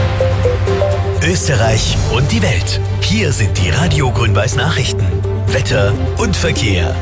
Österreich und die Welt. Hier sind die Radio Grün-Weiß Nachrichten. Wetter und Verkehr.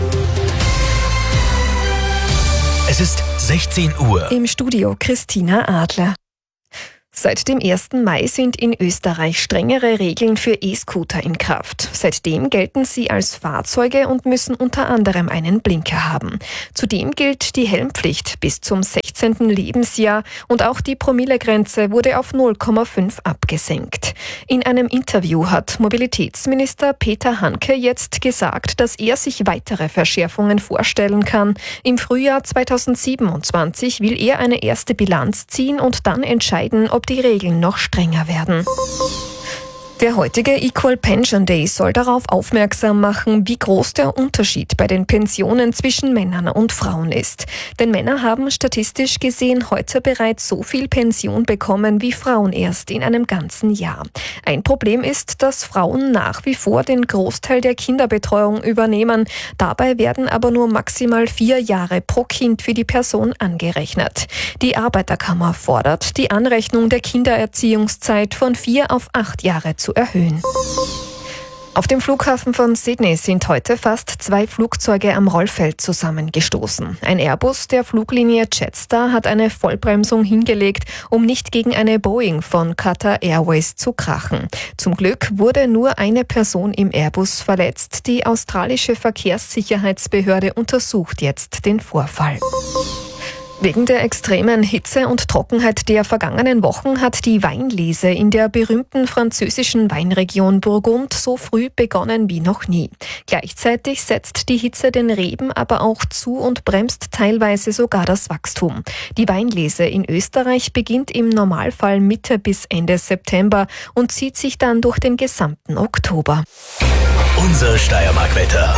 Es ist 16 Uhr. Im Studio Christina Adler. Seit dem 1. Mai sind in Österreich strengere Regeln für E-Scooter in Kraft. Seitdem gelten sie als Fahrzeuge und müssen unter anderem einen Blinker haben. Zudem gilt die Helmpflicht bis zum 16. Lebensjahr und auch die Promillegrenze wurde auf 0,5 abgesenkt. In einem Interview hat Mobilitätsminister Peter Hanke jetzt gesagt, dass er sich weitere Verschärfungen vorstellen kann. Im Frühjahr 2027 will er eine erste Bilanz ziehen und dann entscheiden, ob die Regeln noch strenger werden. Der heutige Equal Pension Day soll darauf aufmerksam machen, wie groß der Unterschied bei den Pensionen zwischen Männern und Frauen ist. Denn Männer haben statistisch gesehen heute bereits so viel Pension bekommen wie Frauen erst in einem ganzen Jahr. Ein Problem ist, dass Frauen nach wie vor den Großteil der Kinderbetreuung übernehmen. Dabei werden aber nur maximal 4 Jahre pro Kind für die Person angerechnet. Die Arbeiterkammer fordert, die Anrechnung der Kindererziehungszeit von 4 auf 8 Jahre zu erhöhen. Auf dem Flughafen von Sydney sind heute fast 2 Flugzeuge am Rollfeld zusammengestoßen. Ein Airbus der Fluglinie Jetstar hat eine Vollbremsung hingelegt, um nicht gegen eine Boeing von Qatar Airways zu krachen. Zum Glück wurde nur eine Person im Airbus verletzt. Die australische Verkehrssicherheitsbehörde untersucht jetzt den Vorfall. Wegen der extremen Hitze und Trockenheit der vergangenen Wochen hat die Weinlese in der berühmten französischen Weinregion Burgund so früh begonnen wie noch nie. Gleichzeitig setzt die Hitze den Reben aber auch zu und bremst teilweise sogar das Wachstum. Die Weinlese in Österreich beginnt im Normalfall Mitte bis Ende September und zieht sich dann durch den gesamten Oktober. Unser Steiermark-Wetter.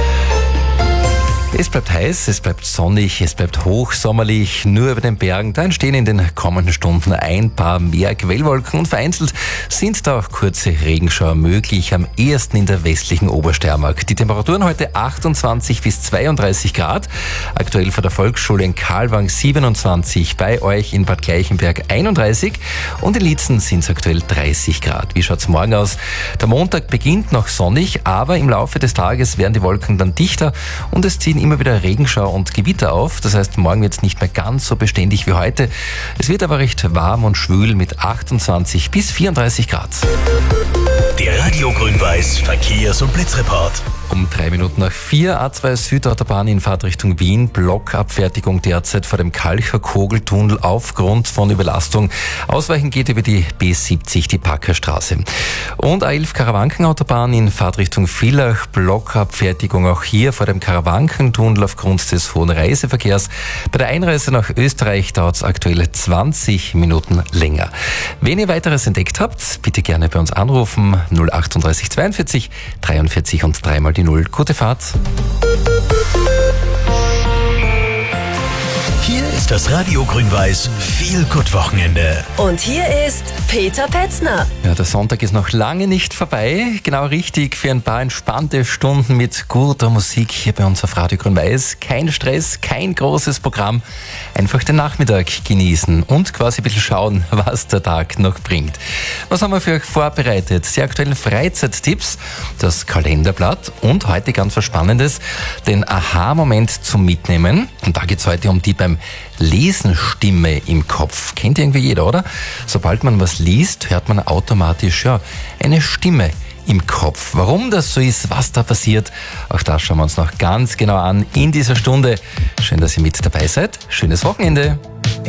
Es bleibt heiß, es bleibt sonnig, es bleibt hochsommerlich. Nur über den Bergen, da entstehen in den kommenden Stunden ein paar mehr Quellwolken und vereinzelt sind da auch kurze Regenschauer möglich, am ehesten in der westlichen Obersteiermark. Die Temperaturen heute 28 bis 32 Grad, aktuell vor der Volksschule in Karlwang 27, bei euch in Bad Gleichenberg 31 und in Liezen sind es aktuell 30 Grad. Wie schaut's morgen aus? Der Montag beginnt noch sonnig, aber im Laufe des Tages werden die Wolken dann dichter und es ziehen immer wieder Regenschau und Gewitter auf. Das heißt, morgen wird es nicht mehr ganz so beständig wie heute. Es wird aber recht warm und schwül mit 28 bis 34 Grad. Der Radio Grün-Weiß Verkehrs- und Blitzreport. Um 3 Minuten nach 4, A2 Südautobahn in Fahrtrichtung Wien, Blockabfertigung derzeit vor dem Kalcher-Kogeltunnel aufgrund von Überlastung. Ausweichen geht über die B70, die Packerstraße. Und A11 Karawankenautobahn in Fahrtrichtung Villach, Blockabfertigung auch hier vor dem Karawankentunnel aufgrund des hohen Reiseverkehrs. Bei der Einreise nach Österreich dauert es aktuell 20 Minuten länger. Wenn ihr weiteres entdeckt habt, bitte gerne bei uns anrufen, 038 42 43 und 3 mal die 0. Gute Fahrt. Hier ist das Radio Grün-Weiß Feel-Good-Wochenende. Und hier ist Peter Petzner. Ja, der Sonntag ist noch lange nicht vorbei. Genau richtig für ein paar entspannte Stunden mit guter Musik hier bei uns auf Radio Grün-Weiß. Kein Stress, kein großes Programm. Einfach den Nachmittag genießen und quasi ein bisschen schauen, was der Tag noch bringt. Was haben wir für euch vorbereitet? Die aktuellen Freizeittipps, das Kalenderblatt und heute ganz was Spannendes, den Aha-Moment zum Mitnehmen. Und da geht es heute um die beim Lesen Stimme im Kopf. Kennt irgendwie jeder, oder? Sobald man was liest, hört man automatisch eine Stimme im Kopf. Warum das so ist, was da passiert, auch das schauen wir uns noch ganz genau an in dieser Stunde. Schön, dass ihr mit dabei seid. Schönes Wochenende.